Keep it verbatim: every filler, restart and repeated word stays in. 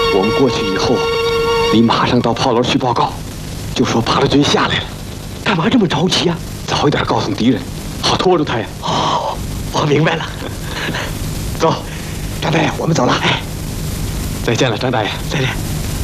我们过去以后，你马上到炮楼去报告，就说八路军下来了。干嘛这么着急呀？早一点告诉敌人，好拖住他呀。哦，我明白了。走，张大爷，我们走了。哎，再见了，张大爷，再见。